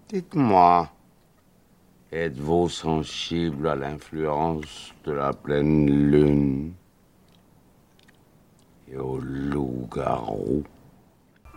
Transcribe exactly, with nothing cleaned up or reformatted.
Dites-moi, êtes-vous sensible à l'influence de la pleine lune et au loup-garou?